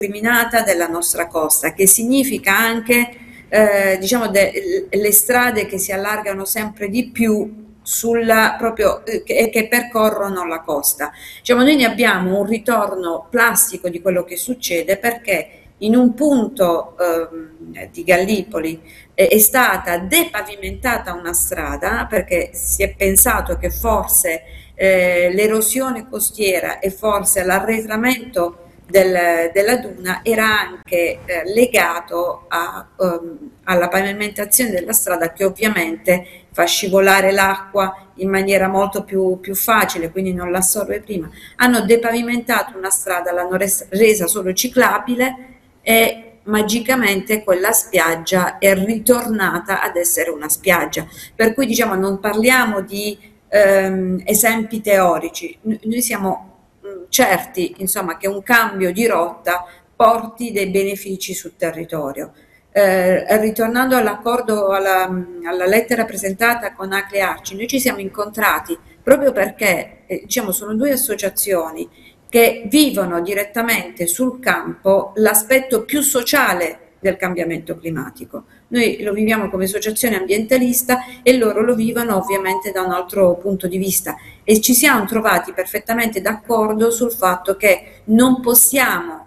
discriminata della nostra costa, che significa anche diciamo le strade che si allargano sempre di più sulla proprio che percorrono la costa. Diciamo, noi ne abbiamo un ritorno plastico di quello che succede perché in un punto di Gallipoli è stata depavimentata una strada perché si è pensato che forse l'erosione costiera e forse l'arretramento della duna era anche legato alla pavimentazione della strada che ovviamente fa scivolare l'acqua in maniera molto più facile, quindi non l'assorbe prima. Hanno depavimentato una strada, l'hanno resa solo ciclabile e magicamente quella spiaggia è ritornata ad essere una spiaggia. Per cui diciamo non parliamo di esempi teorici, noi siamo certi insomma, che un cambio di rotta porti dei benefici sul territorio. Ritornando all'accordo, alla lettera presentata con Acre Arci, noi ci siamo incontrati proprio perché diciamo, sono due associazioni che vivono direttamente sul campo l'aspetto più sociale del cambiamento climatico. Noi lo viviamo come associazione ambientalista e loro lo vivono ovviamente da un altro punto di vista e ci siamo trovati perfettamente d'accordo sul fatto che non possiamo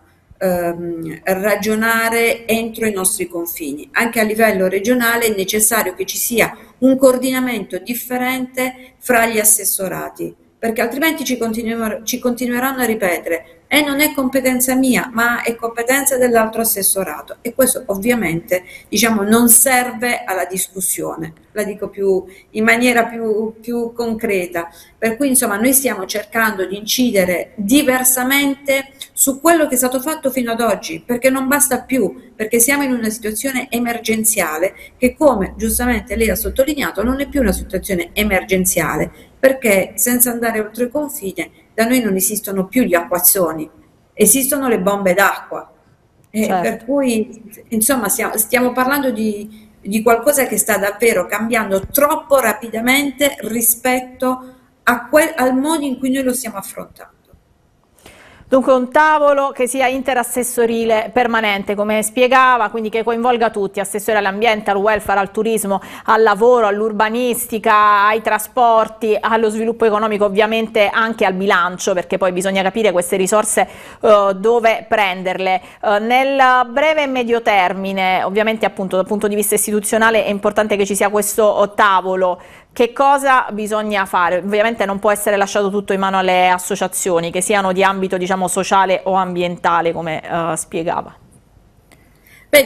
ragionare entro i nostri confini. Anche a livello regionale è necessario che ci sia un coordinamento differente fra gli assessorati, perché altrimenti ci continueranno a ripetere non è competenza mia, ma è competenza dell'altro assessorato e questo ovviamente diciamo non serve alla discussione, la dico in maniera più concreta, per cui insomma noi stiamo cercando di incidere diversamente su quello che è stato fatto fino ad oggi, perché non basta più, perché siamo in una situazione emergenziale che come giustamente lei ha sottolineato non è più una situazione emergenziale, perché senza andare oltre il confine da noi non esistono più gli acquazzoni, esistono le bombe d'acqua. Certo. Per cui insomma stiamo parlando di qualcosa che sta davvero cambiando troppo rapidamente rispetto al modo in cui noi lo stiamo affrontando. Dunque un tavolo che sia interassessorile permanente, come spiegava, quindi che coinvolga tutti, assessori all'ambiente, al welfare, al turismo, al lavoro, all'urbanistica, ai trasporti, allo sviluppo economico, ovviamente anche al bilancio, perché poi bisogna capire queste risorse dove prenderle. Nel breve e medio termine, ovviamente appunto dal punto di vista istituzionale è importante che ci sia questo tavolo. Che cosa bisogna fare? Ovviamente non può essere lasciato tutto in mano alle associazioni, che siano di ambito diciamo sociale o ambientale, come spiegava. Beh,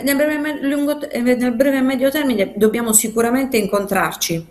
nel breve e medio termine dobbiamo sicuramente incontrarci.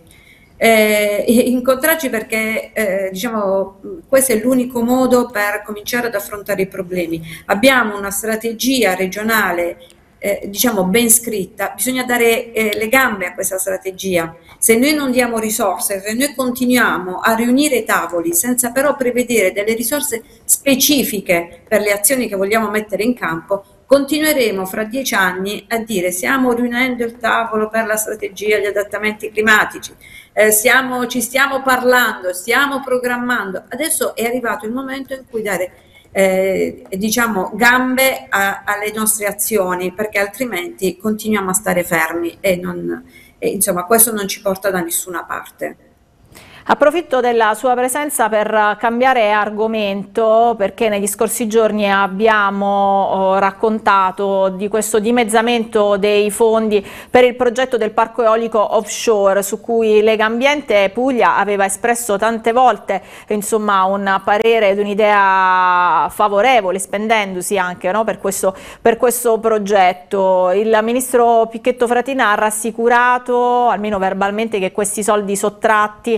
Incontrarci perché diciamo, questo è l'unico modo per cominciare ad affrontare i problemi. Abbiamo una strategia regionale diciamo ben scritta, bisogna dare le gambe a questa strategia. Se noi non diamo risorse, se noi continuiamo a riunire i tavoli senza però prevedere delle risorse specifiche per le azioni che vogliamo mettere in campo, continueremo fra 10 anni a dire stiamo riunendo il tavolo per la strategia degli adattamenti climatici, ci stiamo parlando, stiamo programmando. Adesso è arrivato il momento in cui dare diciamo gambe alle nostre azioni, perché altrimenti continuiamo a stare fermi e insomma questo non ci porta da nessuna parte. Approfitto della sua presenza per cambiare argomento, perché negli scorsi giorni abbiamo raccontato di questo dimezzamento dei fondi per il progetto del parco eolico offshore, su cui Legambiente Puglia aveva espresso tante volte insomma, un parere ed un'idea favorevole, spendendosi anche no, per questo progetto. Il ministro Picchetto Fratina ha rassicurato, almeno verbalmente, che questi soldi sottratti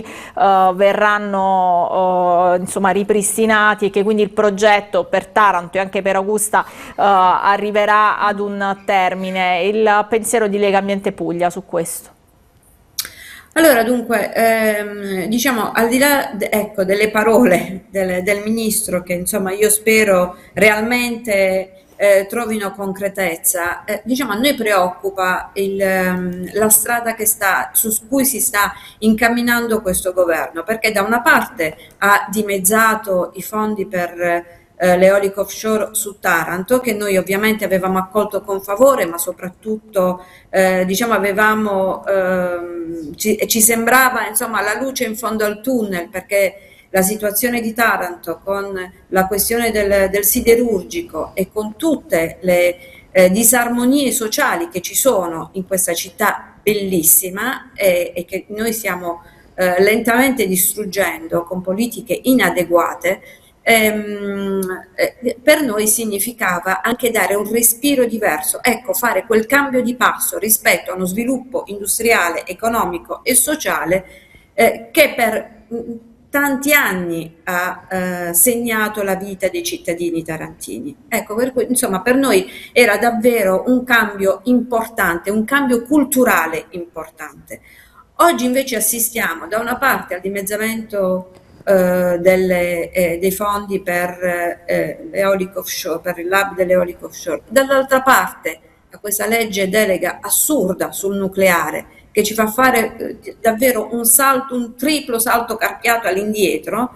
verranno insomma ripristinati e che quindi il progetto per Taranto e anche per Augusta arriverà ad un termine. Il pensiero di Legambiente Puglia su questo? Allora, dunque, diciamo, al di là ecco, delle parole del ministro, che insomma io spero realmente trovino concretezza, diciamo, a noi preoccupa la strada su cui si sta incamminando questo governo, perché da una parte ha dimezzato i fondi per l'eolico offshore su Taranto, che noi ovviamente avevamo accolto con favore, ma soprattutto diciamo ci sembrava insomma la luce in fondo al tunnel, perché la situazione di Taranto con la questione del siderurgico e con tutte le disarmonie sociali che ci sono in questa città bellissima e che noi stiamo lentamente distruggendo con politiche inadeguate, per noi significava anche dare un respiro diverso, ecco, fare quel cambio di passo rispetto a uno sviluppo industriale, economico e sociale che per tanti anni ha segnato la vita dei cittadini tarantini. Ecco, per cui, insomma, per noi era davvero un cambio importante, un cambio culturale importante. Oggi invece assistiamo da una parte al dimezzamento dei fondi per l'eolico offshore, per il lab dell'eolico offshore, dall'altra parte a questa legge delega assurda sul nucleare che ci fa fare davvero un triplo salto carpiato all'indietro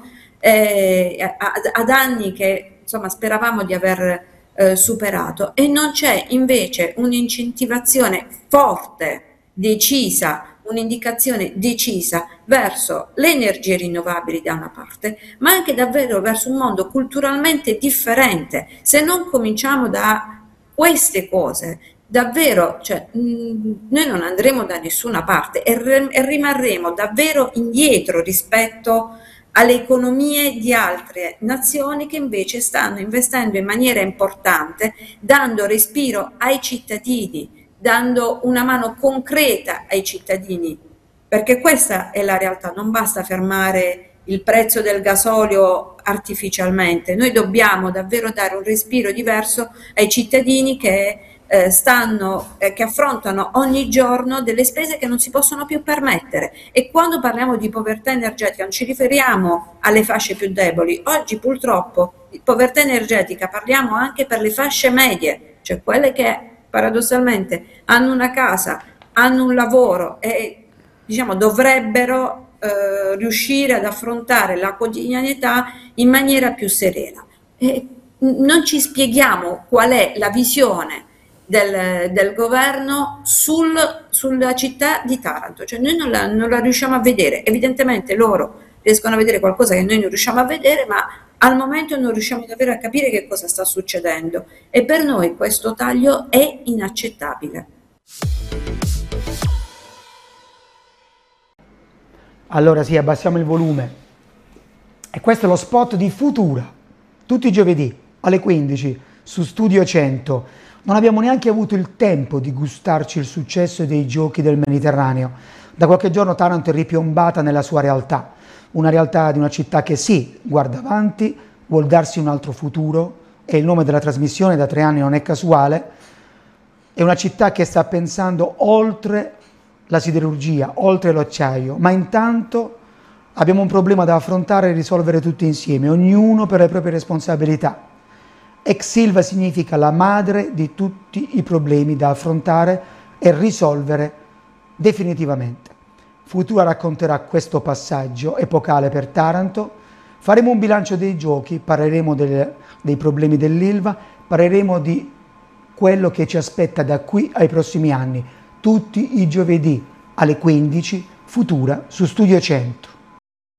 ad anni che insomma speravamo di aver superato, e non c'è invece un'incentivazione forte, decisa, un'indicazione decisa verso le energie rinnovabili da una parte, ma anche davvero verso un mondo culturalmente differente. Se non cominciamo da queste cose, davvero, cioè, noi non andremo da nessuna parte e rimarremo davvero indietro rispetto alle economie di altre nazioni che invece stanno investendo in maniera importante, dando respiro ai cittadini, dando una mano concreta ai cittadini, perché questa è la realtà, non basta fermare il prezzo del gasolio artificialmente, noi dobbiamo davvero dare un respiro diverso ai cittadini che che affrontano ogni giorno delle spese che non si possono più permettere. E quando parliamo di povertà energetica non ci riferiamo alle fasce più deboli. Oggi purtroppo di povertà energetica parliamo anche per le fasce medie, cioè quelle che paradossalmente hanno una casa, hanno un lavoro e diciamo dovrebbero riuscire ad affrontare la quotidianità in maniera più serena. E non ci spieghiamo qual è la visione del governo sulla città di Taranto, cioè noi non la riusciamo a vedere. Evidentemente loro riescono a vedere qualcosa che noi non riusciamo a vedere, ma al momento non riusciamo davvero a capire che cosa sta succedendo, e per noi questo taglio è inaccettabile. Allora sì, abbassiamo il volume. E questo è lo spot di Futura, tutti i giovedì alle 15 su Studio 100. Non abbiamo neanche avuto il tempo di gustarci il successo dei giochi del Mediterraneo. Da qualche giorno Taranto è ripiombata nella sua realtà, una realtà di una città che sì, guarda avanti, vuol darsi un altro futuro, e il nome della trasmissione da 3 anni non è casuale. È una città che sta pensando oltre la siderurgia, oltre l'acciaio, ma intanto abbiamo un problema da affrontare e risolvere tutti insieme, ognuno per le proprie responsabilità. Ex Silva significa la madre di tutti i problemi da affrontare e risolvere definitivamente. Futura racconterà questo passaggio epocale per Taranto, faremo un bilancio dei giochi, parleremo dei problemi dell'Ilva, parleremo di quello che ci aspetta da qui ai prossimi anni, tutti i giovedì alle 15, Futura su Studio 100.